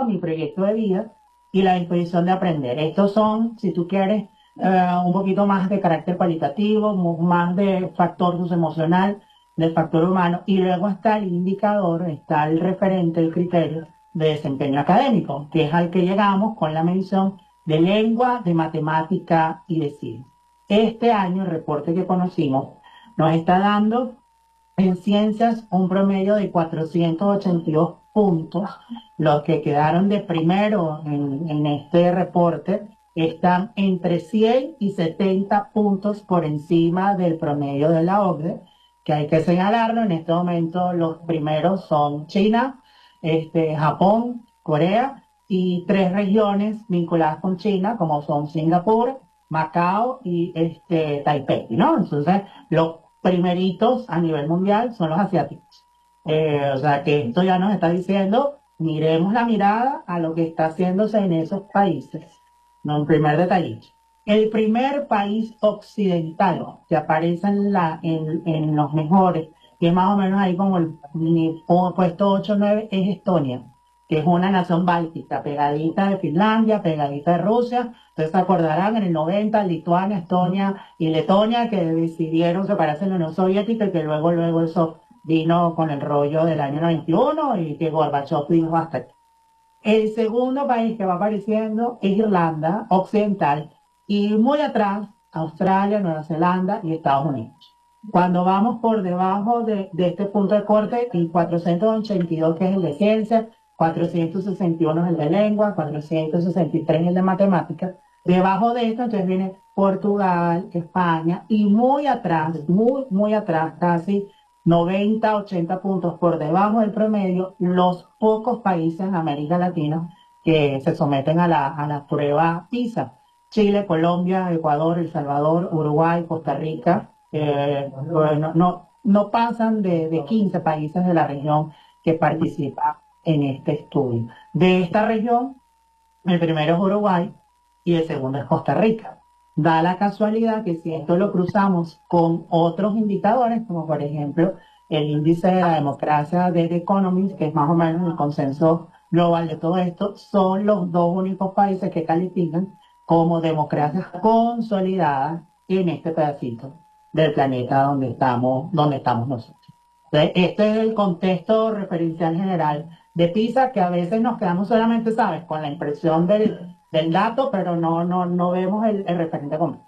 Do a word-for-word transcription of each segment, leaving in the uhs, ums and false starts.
mi proyecto de vida y la disposición de aprender. Estos son, si tú quieres, eh, un poquito más de carácter cualitativo, más de factor socioemocional, del factor humano, y luego está el indicador, está el referente, el criterio de desempeño académico, que es al que llegamos con la medición de lengua, de matemática y de ciencia. Este año el reporte que conocimos nos está dando en ciencias un promedio de cuatrocientos ochenta y dos puntos. Los que quedaron de primero en, en este reporte están entre cien y setenta puntos por encima del promedio de la O C D E, que hay que señalarlo. En este momento los primeros son China, este, Japón, Corea y tres regiones vinculadas con China, como son Singapur, Macao y este, Taipei, ¿no? Entonces, los primeritos a nivel mundial son los asiáticos. Eh, o sea que esto ya nos está diciendo, miremos la mirada a lo que está haciéndose en esos países. No, un primer detallito. El primer país occidental que aparece en, la, en, en los mejores, que es más o menos ahí como el, como puesto ocho o nueve, es Estonia, que es una nación báltica, pegadita de Finlandia, pegadita de Rusia. Ustedes se acordarán, en el noventa, Lituania, Estonia y Letonia, que decidieron separarse de la Unión Soviética y que luego, luego eso vino con el rollo del año noventa y uno y que Gorbachev dijo hasta aquí. El segundo país que va apareciendo es Irlanda Occidental y muy atrás Australia, Nueva Zelanda y Estados Unidos. Cuando vamos por debajo de, de este punto de corte, el cuatrocientos ochenta y dos, que es el de ciencia, cuatrocientos sesenta y uno es el de lengua, cuatrocientos sesenta y tres es el de matemáticas. Debajo de esto entonces viene Portugal, España y muy atrás, muy, muy atrás, casi noventa, ochenta puntos por debajo del promedio, los pocos países en América Latina que se someten a la, a la prueba PISA. Chile, Colombia, Ecuador, El Salvador, Uruguay, Costa Rica, eh, no, no, no pasan de, de quince países de la región que participan en este estudio. De esta región, el primero es Uruguay y el segundo es Costa Rica. Da la casualidad que si esto lo cruzamos con otros indicadores, como por ejemplo el índice de la democracia de The Economist, que es más o menos el consenso global de todo esto, son los dos únicos países que califican como democracias consolidadas en este pedacito del planeta donde estamos, donde estamos nosotros. Entonces, este es el contexto referencial general de PISA, que a veces nos quedamos solamente, ¿sabes?, con la impresión del, del dato, pero no, no, no vemos el, el referente común.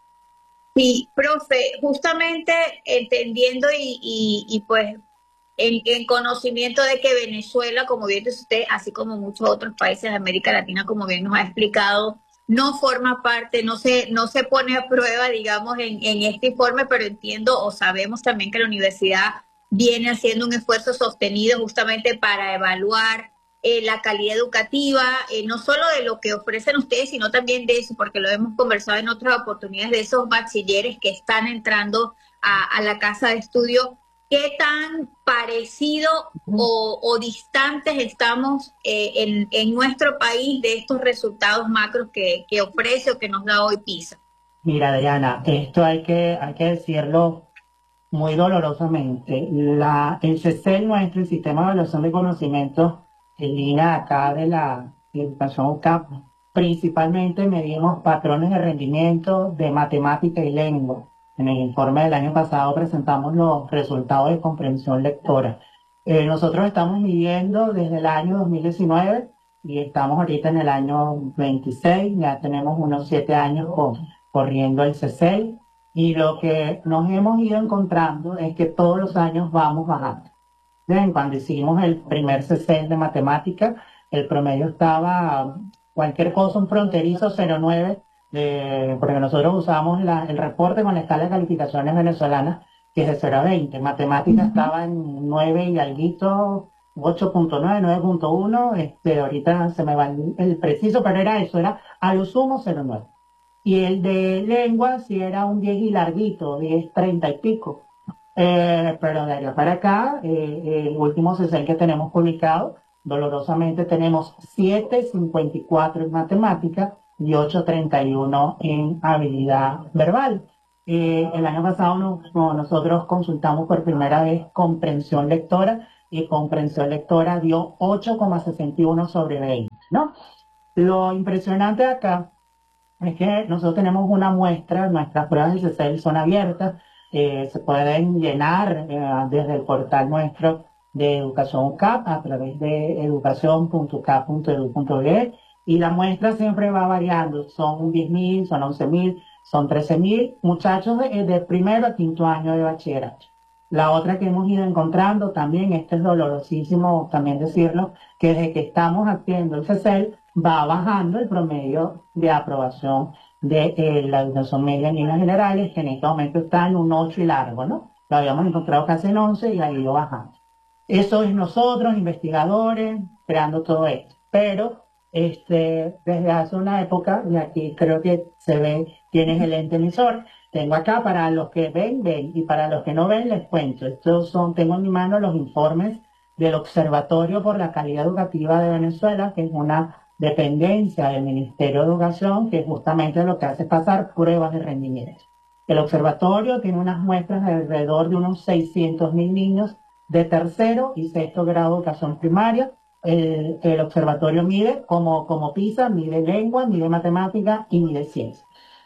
Sí, profe, justamente entendiendo y, y, y pues en, en conocimiento de que Venezuela, como bien dice usted, así como muchos otros países de América Latina, como bien nos ha explicado, no forma parte, no se, no se pone a prueba, digamos, en, en este informe, pero entiendo o sabemos también que la universidad viene haciendo un esfuerzo sostenido justamente para evaluar eh, la calidad educativa, eh, no solo de lo que ofrecen ustedes, sino también de eso, porque lo hemos conversado en otras oportunidades, de esos bachilleres que están entrando a, a la casa de estudio. ¿Qué tan parecido o, o distantes estamos eh, en, en nuestro país de estos resultados macros que, que ofrece o que nos da hoy PISA? Mira, Adriana, esto hay que, hay que decirlo muy dolorosamente. La, el C C L nuestro, el Sistema de Evaluación de Conocimientos en línea acá de la educación U C A P, principalmente medimos patrones de rendimiento de matemática y lengua. En el informe del año pasado presentamos los resultados de comprensión lectora. Eh, nosotros estamos midiendo desde el año dos mil diecinueve y estamos ahorita en el año veintiséis, ya tenemos unos siete años con, corriendo el C C L. Y lo que nos hemos ido encontrando es que todos los años vamos bajando. Bien, cuando hicimos el primer C C L de matemática, el promedio estaba cualquier cosa, un fronterizo cero punto nueve, eh, porque nosotros usamos la, el reporte con la escala de calificaciones venezolanas, que es de cero a veinte. Matemática estaba en nueve y alguito, ocho punto nueve, nueve punto uno, este, ahorita se me va el, el preciso, pero era eso, era a lo sumo cero punto nueve. Y el de lengua si era un diez y larguito, diez, treinta y pico. Eh, pero de allá para acá, eh, el último C C L que tenemos publicado, dolorosamente tenemos siete cincuenta y cuatro en matemática y ocho treinta y uno en habilidad verbal. Eh, el año pasado nos, no, nosotros consultamos por primera vez comprensión lectora y comprensión lectora dio ocho coma sesenta y uno sobre veinte. ¿no? Lo impresionante acá es que nosotros tenemos una muestra, nuestras pruebas del C C L son abiertas, eh, se pueden llenar eh, desde el portal nuestro de Educación U C A P a través de educación punto u c a p punto e d u punto b e y la muestra siempre va variando, son diez mil, son once mil, son trece mil muchachos de, de primero a quinto año de bachillerato. La otra que hemos ido encontrando también, esto es dolorosísimo también decirlo, que desde que estamos haciendo el C C L va bajando el promedio de aprobación de eh, la educación media en líneas generales, que en este momento está en un ocho y largo, ¿no? Lo habíamos encontrado casi en once y ha ido bajando. Eso es nosotros, investigadores, creando todo esto. Pero este, desde hace una época, y aquí creo que se ve quién es el ente emisor, tengo acá para los que ven, ven, y para los que no ven, les cuento. Estos son, tengo en mi mano los informes del Observatorio por la Calidad Educativa de Venezuela, que es una dependencia del Ministerio de Educación, que justamente lo que hace es pasar pruebas de rendimiento. El observatorio tiene unas muestras de alrededor de unos seiscientos mil niños de tercero y sexto grado de educación primaria. El, el observatorio mide como, como PISA, mide lengua, mide matemática y mide ciencia.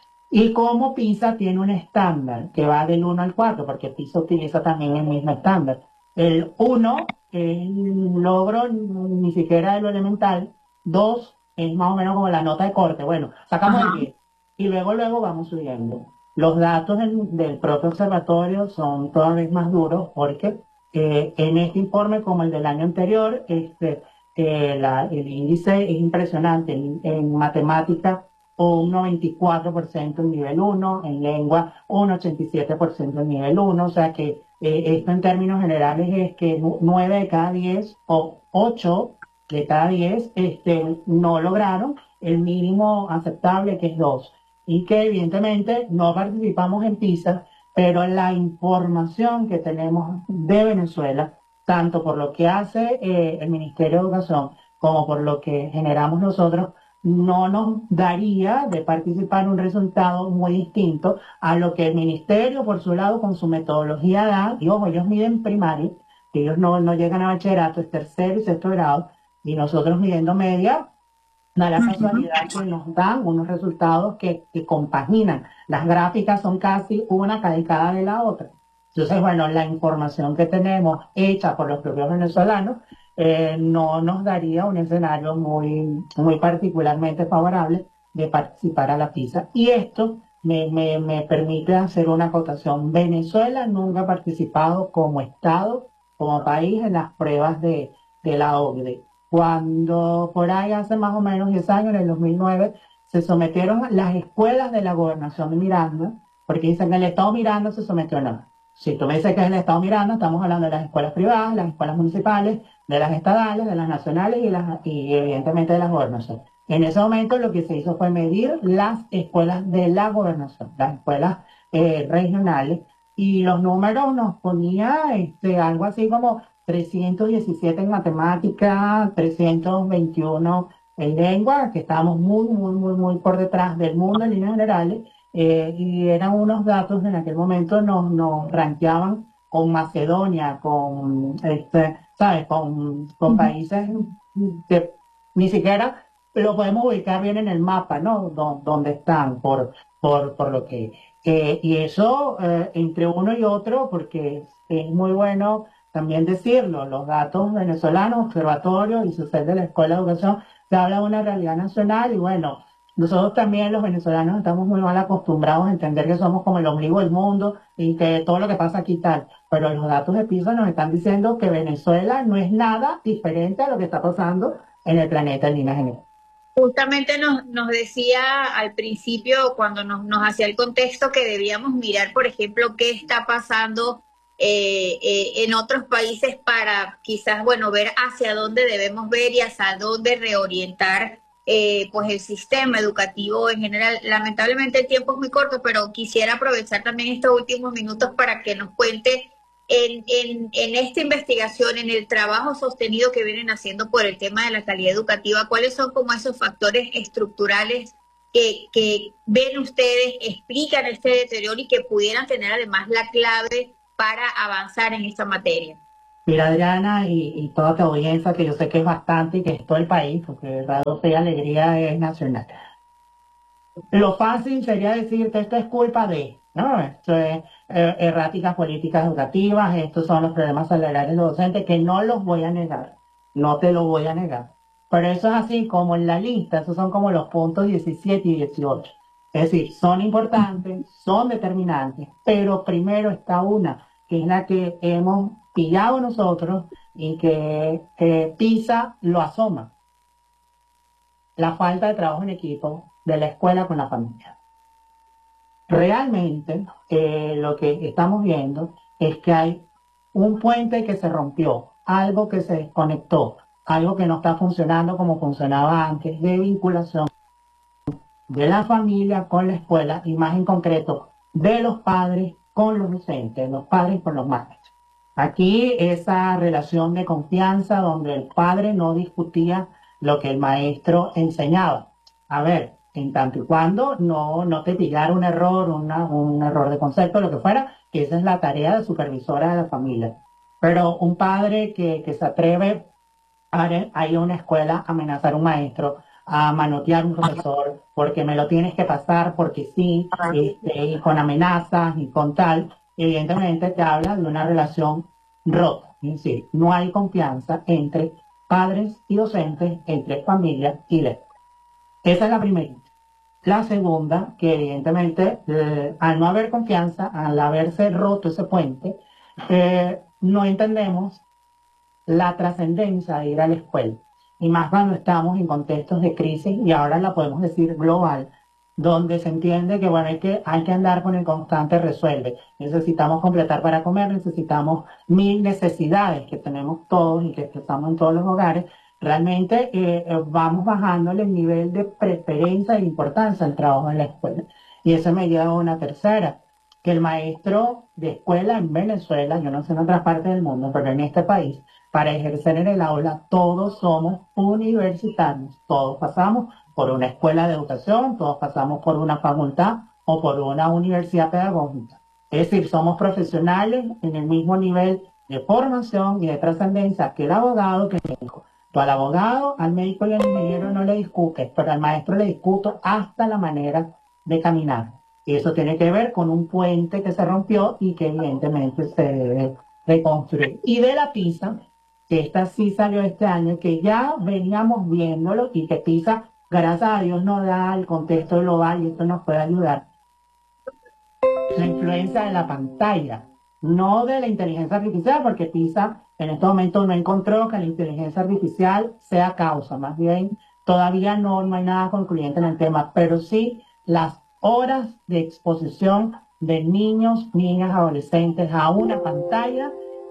Y como PISA tiene un estándar que va del uno al cuatro, porque PISA utiliza también el mismo estándar. El uno es el logro ni siquiera de lo elemental, dos es más o menos como la nota de corte, bueno, sacamos el diez y luego luego vamos subiendo. Los datos del, del propio observatorio son todavía más duros porque eh, en este informe como el del año anterior, este, eh, la, el índice es impresionante en, en matemática un noventa y cuatro por ciento en nivel uno, en lengua un ochenta y siete por ciento en nivel uno, o sea que eh, esto en términos generales es que nueve de cada diez o ocho de cada diez este, no lograron el mínimo aceptable que es dos y que evidentemente no participamos en PISA, pero la información que tenemos de Venezuela, tanto por lo que hace eh, el Ministerio de Educación como por lo que generamos nosotros, no nos daría de participar un resultado muy distinto a lo que el ministerio, por su lado, con su metodología da, y ojo, ellos miden primaria, que ellos no, no llegan a bachillerato, es tercero y sexto grado, y nosotros midiendo media, da la casualidad que nos dan unos resultados que, que compaginan. Las gráficas son casi una calcada de la otra. Entonces, bueno, la información que tenemos hecha por los propios venezolanos eh, no nos daría un escenario muy, muy particularmente favorable de participar a la PISA. Y esto me, me, me permite hacer una acotación. Venezuela nunca ha participado como Estado, como país, en las pruebas de, de la O C D E. Cuando por ahí hace más o menos diez años, en el dos mil nueve, se sometieron las escuelas de la gobernación de Miranda, porque dicen que el Estado Miranda se sometió a nada. Si tú me dices que es el Estado Miranda, estamos hablando de las escuelas privadas, las escuelas municipales, de las estadales, de las nacionales y, las, y evidentemente de las gobernaciones. En ese momento lo que se hizo fue medir las escuelas de la gobernación, las escuelas eh, regionales, y los números nos ponía este, algo así como trescientos diecisiete en matemática, trescientos veintiuno en lengua, que estábamos muy, muy, muy, muy por detrás del mundo en líneas generales, eh, y eran unos datos en aquel momento nos, nos rankeaban con Macedonia, con, este, ¿sabes? Con, con países que ni siquiera lo podemos ubicar bien en el mapa, ¿no? Don, donde están, por, por, por lo que... Eh, y eso eh, entre uno y otro, porque es muy bueno también decirlo, los datos venezolanos, observatorios y su C E L de la Escuela de Educación, se habla de una realidad nacional y bueno, nosotros también los venezolanos estamos muy mal acostumbrados a entender que somos como el ombligo del mundo y que todo lo que pasa aquí tal, pero los datos de PISA nos están diciendo que Venezuela no es nada diferente a lo que está pasando en el planeta en líneas generales. Justamente nos, nos decía al principio, cuando nos, nos hacía el contexto, que debíamos mirar, por ejemplo, qué está pasando eh, eh, en otros países para quizás, bueno, ver hacia dónde debemos ver y hacia dónde reorientar eh, pues el sistema educativo en general. Lamentablemente el tiempo es muy corto, pero quisiera aprovechar también estos últimos minutos para que nos cuente en, en, en esta investigación, en el trabajo sostenido que vienen haciendo por el tema de la calidad educativa, ¿cuáles son como esos factores estructurales que, que ven ustedes, explican este deterioro y que pudieran tener además la clave para avanzar en esta materia? Mira, Adriana, y, y toda tu audiencia, que yo sé que es bastante y que es todo el país, porque Radio Fe y Alegría es nacional. Lo fácil sería decir que esto es culpa de, ¿no? Esto es eh, erráticas políticas educativas, estos son los problemas salariales de los docentes, que no los voy a negar, no te lo voy a negar. Pero eso es así como en la lista, esos son como los puntos diecisiete y dieciocho. Es decir, son importantes, son determinantes, pero primero está una, que es la que hemos pillado nosotros y que eh, PISA lo asoma, la falta de trabajo en equipo de la escuela con la familia. Realmente eh, lo que estamos viendo es que hay un puente que se rompió, algo que se desconectó, algo que no está funcionando como funcionaba antes, de vinculación de la familia con la escuela y más en concreto de los padres con los docentes, los padres con los maestros. Aquí esa relación de confianza donde el padre no discutía lo que el maestro enseñaba. A ver, en tanto y cuando no, no te pillara un error, una, un error de concepto, lo que fuera, que esa es la tarea de supervisora de la familia. Pero un padre que, que se atreve a ir a una escuela a amenazar a un maestro, a manotear a un profesor, porque me lo tienes que pasar, porque sí, este, y con amenazas y con tal, evidentemente te habla de una relación rota. Es decir, no hay confianza entre padres y docentes, entre familia y la escuela. Esa es la primera. La segunda, que evidentemente, eh, al no haber confianza, al haberse roto ese puente, eh, no entendemos la trascendencia de ir a la escuela. Y más cuando estamos en contextos de crisis, y ahora la podemos decir global, donde se entiende que, bueno, hay que, hay que andar con el constante resuelve. Necesitamos completar para comer, necesitamos mil necesidades que tenemos todos y que expresamos en todos los hogares. Realmente eh, eh, vamos bajándole el nivel de preferencia e importancia al trabajo en la escuela. Y eso me lleva a una tercera, que el maestro de escuela en Venezuela, yo no sé en otras partes del mundo, pero en este país, para ejercer en el aula, todos somos universitarios, todos pasamos por una escuela de educación, todos pasamos por una facultad o por una universidad pedagógica. Es decir, somos profesionales en el mismo nivel de formación y de trascendencia que el abogado, que el médico. Tú al abogado, al médico y al ingeniero no le discutes, pero al maestro le discuto hasta la manera de caminar. Y eso tiene que ver con un puente que se rompió y que evidentemente se debe reconstruir. Y de la PISA, que esta sí salió este año, que ya veníamos viéndolo y que PISA, gracias a Dios, nos da el contexto global y esto nos puede ayudar. La influencia de la pantalla, no de la inteligencia artificial, porque PISA en este momento no encontró que la inteligencia artificial sea causa, más bien todavía no, no hay nada concluyente en el tema, pero sí las horas de exposición de niños, niñas, adolescentes a una pantalla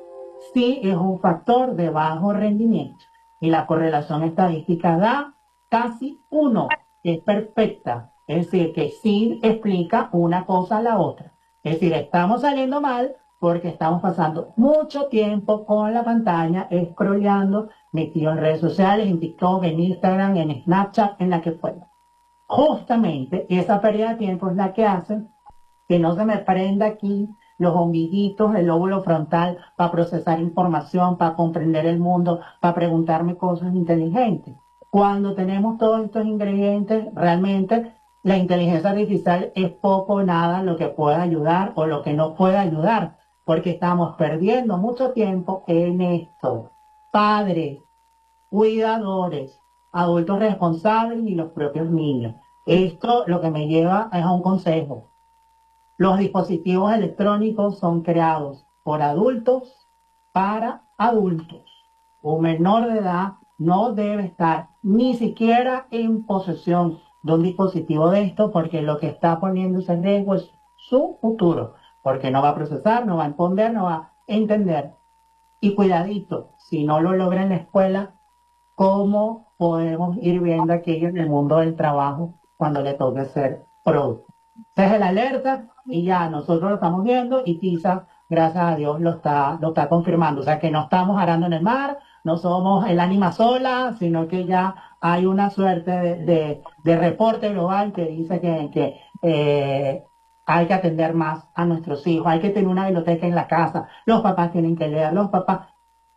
sí es un factor de bajo rendimiento y la correlación estadística da casi uno, que es perfecta. Es decir, que sí explica una cosa a la otra. Es decir, estamos saliendo mal porque estamos pasando mucho tiempo con la pantalla, scrolleando, metido en redes sociales, en TikTok, en Instagram, en Snapchat, en la que fuera. Justamente esa pérdida de tiempo es la que hace que no se me prenda aquí los ombliguitos, el lóbulo frontal para procesar información, para comprender el mundo, para preguntarme cosas inteligentes. Cuando tenemos todos estos ingredientes, realmente la inteligencia artificial es poco o nada lo que puede ayudar o lo que no puede ayudar, porque estamos perdiendo mucho tiempo en esto. Padres, cuidadores, adultos responsables y los propios niños. Esto lo que me lleva es a un consejo. Los dispositivos electrónicos son creados por adultos para adultos. Un menor de edad no debe estar ni siquiera en posesión de un dispositivo de esto porque lo que está poniéndose en riesgo es su futuro, porque no va a procesar, no va a entender, no va a entender. Y cuidadito, si no lo logra en la escuela, ¿cómo podemos ir viendo aquello en el mundo del trabajo cuando le toque ser producto? Esa es el alerta y ya nosotros lo estamos viendo y PISA, gracias a Dios, lo está, lo está confirmando. O sea que no estamos arando en el mar, no somos el ánima sola, sino que ya hay una suerte de, de, de reporte global que dice que, que eh, hay que atender más a nuestros hijos, hay que tener una biblioteca en la casa, los papás tienen que leer, los papás.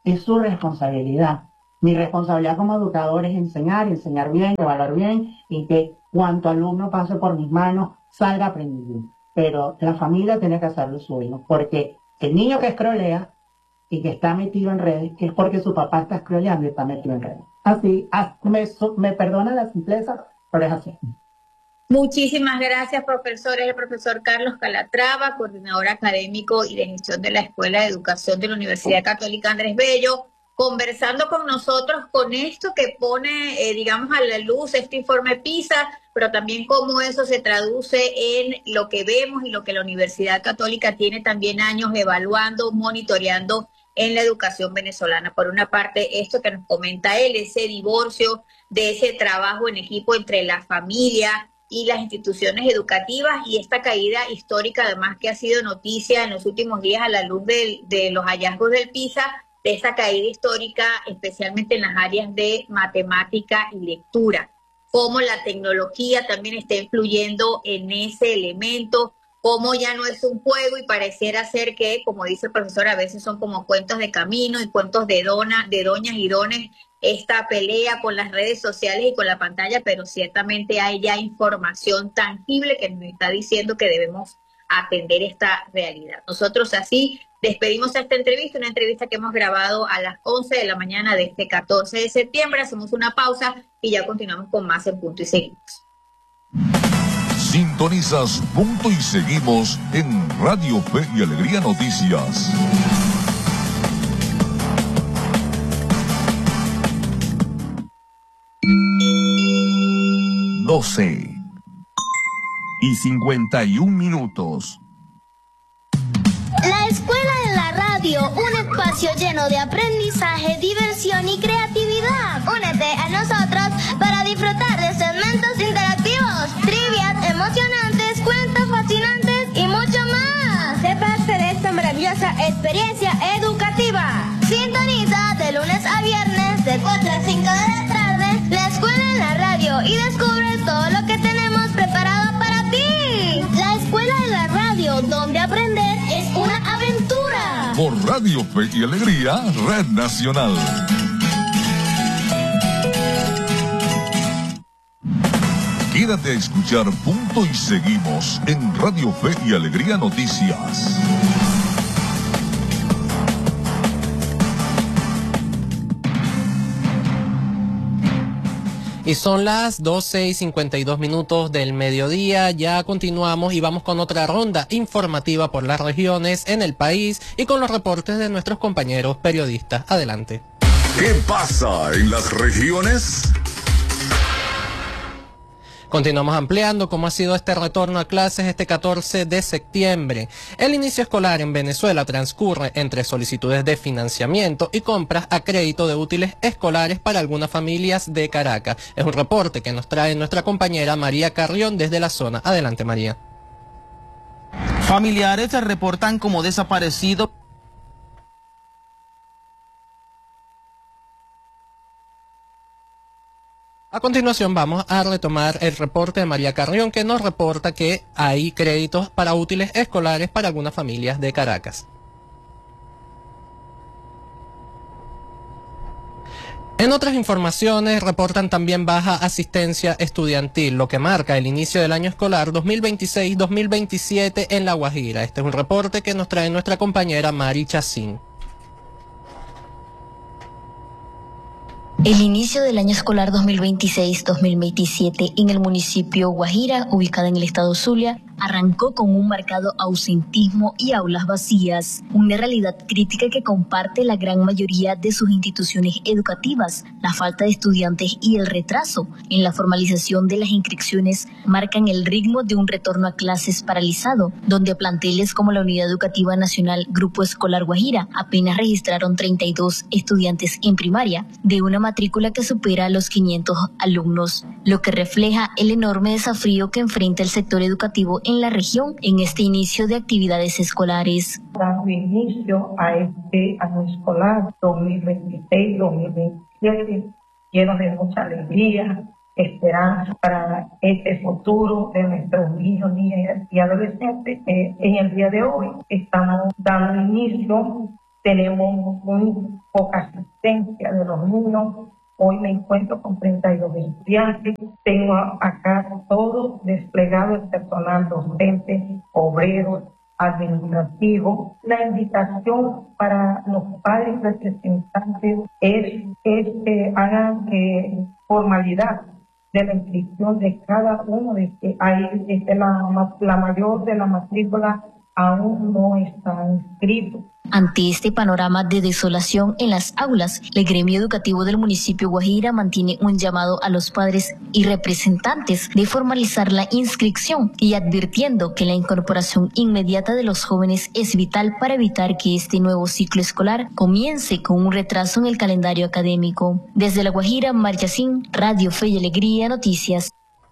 es su responsabilidad. Mi responsabilidad como educador es enseñar, enseñar bien, evaluar bien y que cuanto alumno pase por mis manos salga aprendido. Pero la familia tiene que hacer lo suyo, porque el niño que escrolea y que está metido en redes es porque su papá está scrolleando y está metido en redes. Así, me, me perdona la simpleza, pero es así. Muchísimas gracias, profesor. Es el profesor Carlos Calatrava, coordinador académico y de gestión de la Escuela de Educación de la Universidad Católica Andrés Bello, conversando con nosotros con esto que pone, eh, digamos, a la luz este informe PISA, pero también cómo eso se traduce en lo que vemos y lo que la Universidad Católica tiene también años evaluando, monitoreando en la educación venezolana. Por una parte, esto que nos comenta él, ese divorcio de ese trabajo en equipo entre la familia y las instituciones educativas y esta caída histórica además que ha sido noticia en los últimos días a la luz de, de los hallazgos del PISA, de esta caída histórica especialmente en las áreas de matemática y lectura, cómo la tecnología también está influyendo en ese elemento, cómo ya no es un juego y pareciera ser que, como dice el profesor, a veces son como cuentos de camino y cuentos de, dona, de doñas y dones, esta pelea con las redes sociales y con la pantalla, pero ciertamente hay ya información tangible que nos está diciendo que debemos atender esta realidad. Nosotros así despedimos esta entrevista, una entrevista que hemos grabado a las once de la mañana de este catorce de septiembre. Hacemos una pausa y ya continuamos con más en Punto y Seguimos. Sintonizas Punto y Seguimos en Radio Fe y Alegría Noticias. doce y cincuenta y un minutos. La Escuela de la Radio, un espacio lleno de aprendizaje, diversión y creatividad. Únete a nosotros para disfrutar de segmentos interactivos, trivias emocionantes, cuentos fascinantes y mucho más. Sé parte de esta maravillosa experiencia educativa. Sintoniza de lunes a viernes de cuatro a cinco de la tarde la Escuela en la Radio y descubre todo lo que tenemos preparado para ti. La Escuela de la Radio, donde aprender es una aventura. Por Radio Fe y Alegría, Red Nacional. Quédate a escuchar Punto y Seguimos en Radio Fe y Alegría Noticias. Y son las doce y cincuenta y dos minutos del mediodía. Ya continuamos y vamos con otra ronda informativa por las regiones en el país y con los reportes de nuestros compañeros periodistas. Adelante. ¿Qué pasa en las regiones? Continuamos ampliando cómo ha sido este retorno a clases este catorce de septiembre. El inicio escolar en Venezuela transcurre entre solicitudes de financiamiento y compras a crédito de útiles escolares para algunas familias de Caracas. Es un reporte que nos trae nuestra compañera María Carrión desde la zona. Adelante, María. Familiares se reportan como desaparecidos. A continuación vamos a retomar el reporte de María Carrión, que nos reporta que hay créditos para útiles escolares para algunas familias de Caracas. En otras informaciones reportan también baja asistencia estudiantil, lo que marca el inicio del año escolar dos mil veintiséis dos mil veintisiete en La Guajira. Este es un reporte que nos trae nuestra compañera Mari Chacín. El inicio del año escolar dos mil veintiséis dos mil veintisiete en el municipio Guajira, ubicada en el estado Zulia, arrancó con un marcado ausentismo y aulas vacías, una realidad crítica que comparte la gran mayoría de sus instituciones educativas. La falta de estudiantes y el retraso en la formalización de las inscripciones marcan el ritmo de un retorno a clases paralizado, donde planteles como la Unidad Educativa Nacional Grupo Escolar Guajira apenas registraron treinta y dos estudiantes en primaria, de una matrícula que supera los quinientos alumnos, lo que refleja el enorme desafío que enfrenta el sector educativo en la región en este inicio de actividades escolares. Dando inicio a este año escolar dos mil veintiséis dos mil veintisiete, lleno de mucha alegría, esperanza para este futuro de nuestros niños, niñas y adolescentes. Eh, en el día de hoy estamos dando inicio tenemos muy poca asistencia de los niños. Hoy me encuentro con treinta y dos estudiantes, tengo acá todo desplegado el personal docente, obreros, administrativos. La invitación para los padres representantes es, es que hagan eh, formalidad de la inscripción de cada uno, de que hay este, la, la mayor de la matrícula aún no está inscrito. Ante este panorama de desolación en las aulas, el gremio educativo del municipio Guajira mantiene un llamado a los padres y representantes de formalizar la inscripción y advirtiendo que la incorporación inmediata de los jóvenes es vital para evitar que este nuevo ciclo escolar comience con un retraso en el calendario académico. Desde La Guajira, Marchacín, Radio Fe y Alegría Noticias.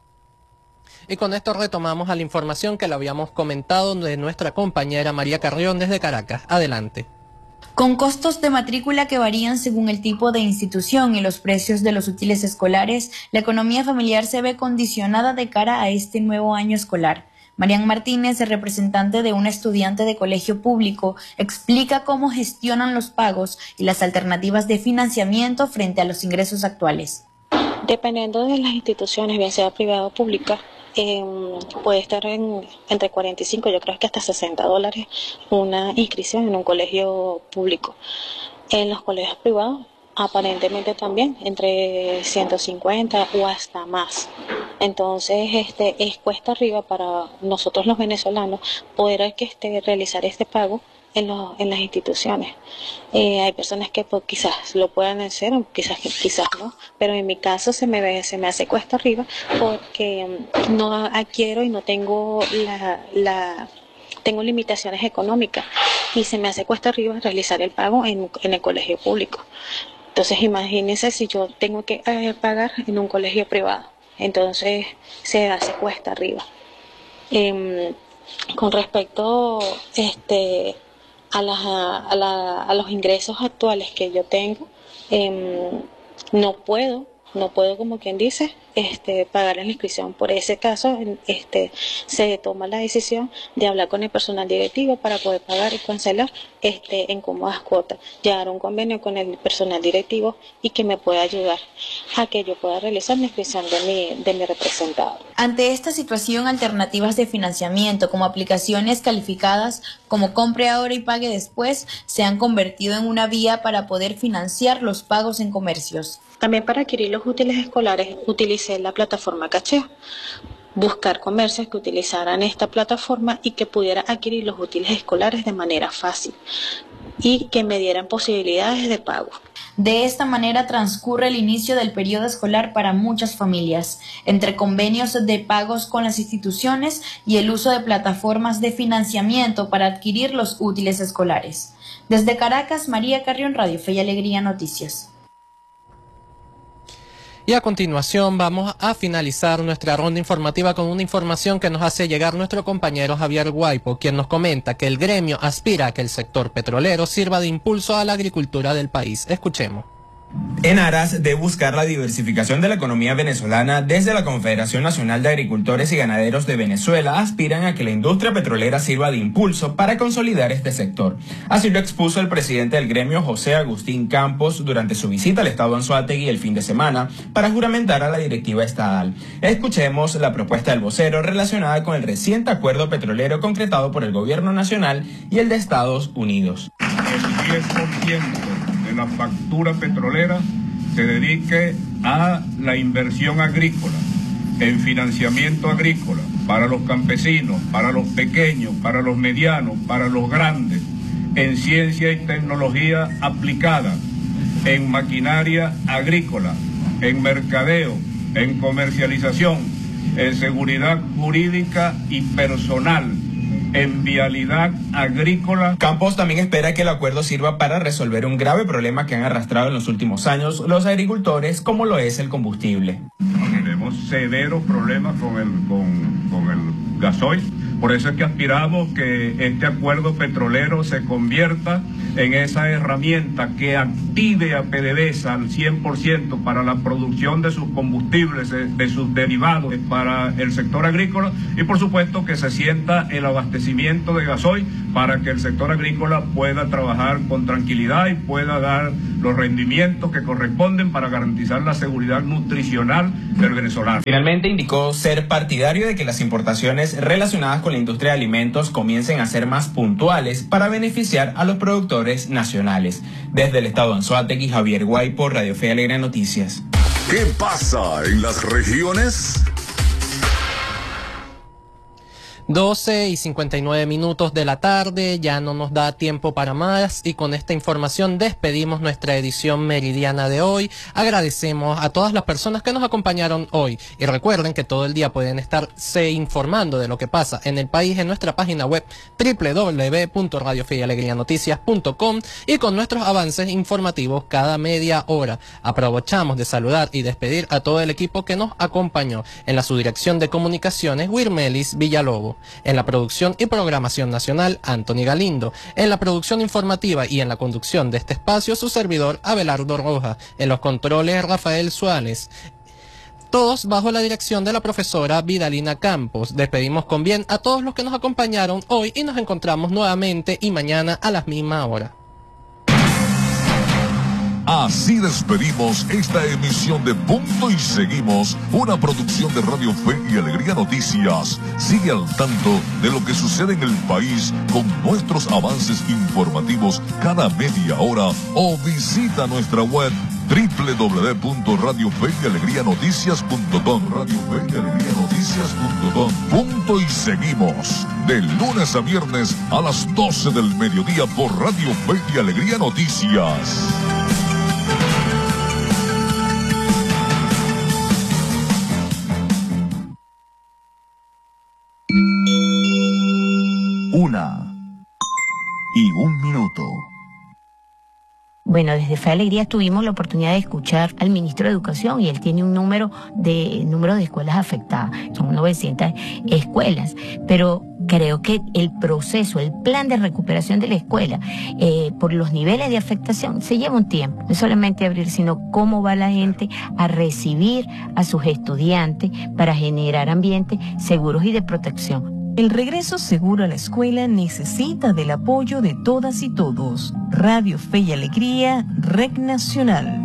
Y con esto retomamos a la información que le habíamos comentado de nuestra compañera María Carrión desde Caracas. Adelante. Con costos de matrícula que varían según el tipo de institución y los precios de los útiles escolares, la economía familiar se ve condicionada de cara a este nuevo año escolar. Marian Martínez, representante de una estudiante de colegio público, explica cómo gestionan los pagos y las alternativas de financiamiento frente a los ingresos actuales. Dependiendo de las instituciones, bien sea privada o pública, Eh, puede estar en, entre cuarenta y cinco, yo creo que hasta sesenta dólares una inscripción en un colegio público. En los colegios privados, aparentemente también entre ciento cincuenta o hasta más. Entonces, este es cuesta arriba para nosotros los venezolanos poder que este, realizar este pago en, los, en las instituciones. Eh, hay personas que pues, quizás lo puedan hacer, o quizás, quizás no, pero en mi caso se me, ve, se me hace cuesta arriba porque um, no adquiero y no tengo la, la tengo limitaciones económicas y se me hace cuesta arriba realizar el pago en, en el colegio público. Entonces imagínense si yo tengo que eh, pagar en un colegio privado, entonces se hace cuesta arriba. Eh, con respecto este A, la, a, la, a los ingresos actuales que yo tengo, eh, no puedo, no puedo como quien dice, este, pagar la inscripción. Por ese caso, este, se toma la decisión de hablar con el personal directivo para poder pagar y cancelar este, en cómodas cuotas, llegar a un convenio con el personal directivo y que me pueda ayudar a que yo pueda realizar la inscripción de mi, de mi representado. Ante esta situación, alternativas de financiamiento como aplicaciones calificadas como Compre Ahora y Pague Después se han convertido en una vía para poder financiar los pagos en comercios. También para adquirir los útiles escolares utilicé la plataforma Cachea. Buscar comercios que utilizaran esta plataforma y que pudieran adquirir los útiles escolares de manera fácil y que me dieran posibilidades de pago. De esta manera transcurre el inicio del periodo escolar para muchas familias, entre convenios de pagos con las instituciones y el uso de plataformas de financiamiento para adquirir los útiles escolares. Desde Caracas, María Carrión, Radio Fe y Alegría Noticias. Y a continuación vamos a finalizar nuestra ronda informativa con una información que nos hace llegar nuestro compañero Javier Guaipo, quien nos comenta que el gremio aspira a que el sector petrolero sirva de impulso a la agricultura del país. Escuchemos. En aras de buscar la diversificación de la economía venezolana, desde la Confederación Nacional de Agricultores y Ganaderos de Venezuela aspiran a que la industria petrolera sirva de impulso para consolidar este sector. Así lo expuso el presidente del gremio, José Agustín Campos, durante su visita al estado Anzoátegui el fin de semana para juramentar a la directiva estatal. Escuchemos la propuesta del vocero relacionada con el reciente acuerdo petrolero concretado por el gobierno nacional y el de Estados Unidos. El diez por ciento de la factura petrolera se dedique a la inversión agrícola, en financiamiento agrícola, para los campesinos, para los pequeños, para los medianos, para los grandes, en ciencia y tecnología aplicada, en maquinaria agrícola, en mercadeo, en comercialización, en seguridad jurídica y personal, en vialidad agrícola. Campos también espera que el acuerdo sirva para resolver un grave problema que han arrastrado en los últimos años los agricultores, como lo es el combustible. Tenemos severos problemas con el, con, con el gasoil, por eso es que aspiramos que este acuerdo petrolero se convierta en esa herramienta que incentive a PDVSA al cien por ciento para la producción de sus combustibles, de, de sus derivados para el sector agrícola, y por supuesto que se sienta el abastecimiento de gasoil para que el sector agrícola pueda trabajar con tranquilidad y pueda dar los rendimientos que corresponden para garantizar la seguridad nutricional del venezolano. Finalmente indicó ser partidario de que las importaciones relacionadas con la industria de alimentos comiencen a ser más puntuales para beneficiar a los productores nacionales. Desde el estado de Anzoátegui, Javier Guay por Radio Fe y Alegría Noticias. ¿Qué pasa en las regiones? doce y cincuenta y nueve minutos de la tarde, ya no nos da tiempo para más y con esta información despedimos nuestra edición meridiana de hoy. Agradecemos a todas las personas que nos acompañaron hoy y recuerden que todo el día pueden estarse informando de lo que pasa en el país en nuestra página web doble u doble u doble u punto radio fe y alegría noticias punto com y con nuestros avances informativos cada media hora. Aprovechamos de saludar y despedir a todo el equipo que nos acompañó en la subdirección de comunicaciones, Wirmelis Villalobos. En la producción y programación nacional, Anthony Galindo. En la producción informativa y en la conducción de este espacio, su servidor, Abelardo Rojas. En los controles, Rafael Suárez. Todos bajo la dirección de la profesora Vidalina Campos. Despedimos con bien a todos los que nos acompañaron hoy y nos encontramos nuevamente y mañana a la misma hora. Así despedimos esta emisión de Punto y Seguimos, una producción de Radio Fe y Alegría Noticias. Sigue al tanto de lo que sucede en el país con nuestros avances informativos cada media hora o visita nuestra web doble u doble u doble u punto radio fe y alegría noticias punto com. Radio Fe y Alegría Noticias punto com. Punto y Seguimos, de lunes a viernes a las doce del mediodía por Radio Fe y Alegría Noticias. Una y un minuto. Bueno, desde Fe y Alegría tuvimos la oportunidad de escuchar al ministro de Educación y él tiene un número de número de escuelas afectadas, son novecientas escuelas, pero creo que el proceso, el plan de recuperación de la escuela, eh, por los niveles de afectación, se lleva un tiempo, no solamente abrir, sino cómo va la gente a recibir a sus estudiantes para generar ambientes seguros y de protección. El regreso seguro a la escuela necesita del apoyo de todas y todos. Radio Fe y Alegría, R E C Nacional.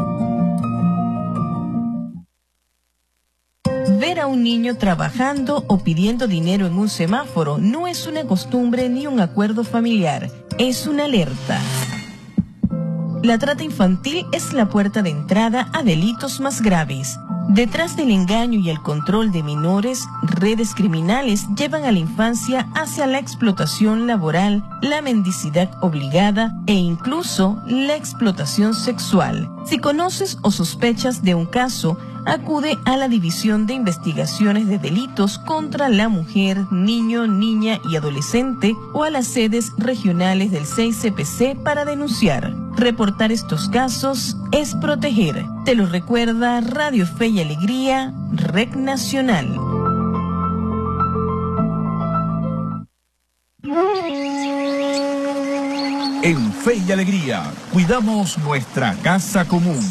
Ver a un niño trabajando o pidiendo dinero en un semáforo no es una costumbre ni un acuerdo familiar, es una alerta. La trata infantil es la puerta de entrada a delitos más graves. Detrás del engaño y el control de menores, redes criminales llevan a la infancia hacia la explotación laboral, la mendicidad obligada e incluso la explotación sexual. Si conoces o sospechas de un caso, acude a la División de Investigaciones de Delitos contra la Mujer, Niño, Niña y Adolescente o a las sedes regionales del seis C P C para denunciar. Reportar estos casos es proteger. Te lo recuerda Radio Fe y Alegría, R E C Nacional. En Fe y Alegría, cuidamos nuestra casa común.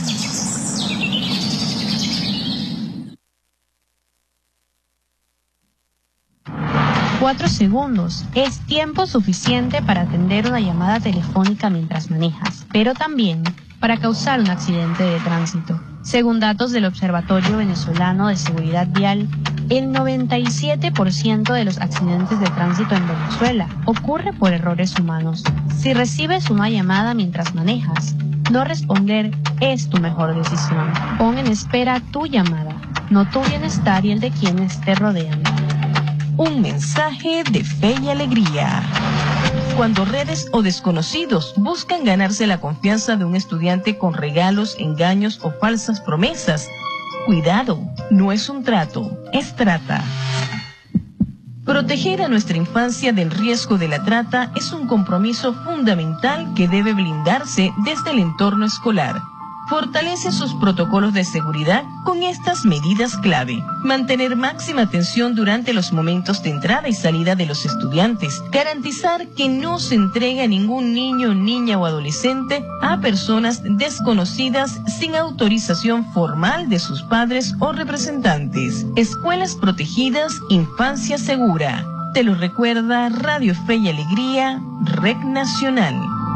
Cuatro segundos es tiempo suficiente para atender una llamada telefónica mientras manejas, pero también para causar un accidente de tránsito. Según datos del Observatorio Venezolano de Seguridad Vial, el noventa y siete por ciento de los accidentes de tránsito en Venezuela ocurre por errores humanos. Si recibes una llamada mientras manejas, no responder es tu mejor decisión. Pon en espera tu llamada, no tu bienestar y el de quienes te rodean. Un mensaje de Fe y Alegría. Cuando redes o desconocidos buscan ganarse la confianza de un estudiante con regalos, engaños o falsas promesas, cuidado, no es un trato, es trata. Proteger a nuestra infancia del riesgo de la trata es un compromiso fundamental que debe blindarse desde el entorno escolar. fortalece sus protocolos de seguridad con estas medidas clave. Mantener máxima atención durante los momentos de entrada y salida de los estudiantes. Garantizar que no se entregue a ningún niño, niña o adolescente a personas desconocidas sin autorización formal de sus padres o representantes. Escuelas protegidas, infancia segura. Te lo recuerda Radio Fe y Alegría, Red Nacional.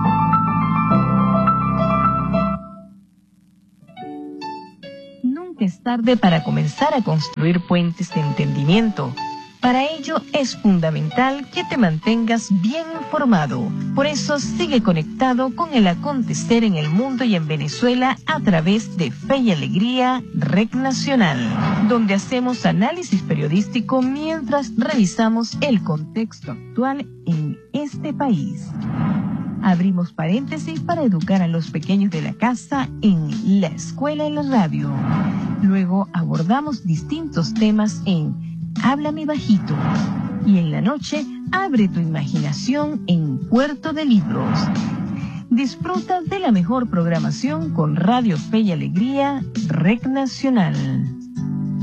Nunca es tarde para comenzar a construir puentes de entendimiento. Para ello es fundamental que te mantengas bien informado. Por eso sigue conectado con el acontecer en el mundo y en Venezuela a través de Fe y Alegría, Red Nacional, donde hacemos análisis periodístico mientras revisamos el contexto actual en este país. Abrimos paréntesis para educar a los pequeños de la casa en La Escuela en la Radio. Luego abordamos distintos temas en Háblame Bajito. Y en la noche, abre tu imaginación en Puerto de Libros. Disfruta de la mejor programación con Radio Fe y Alegría, Red Nacional.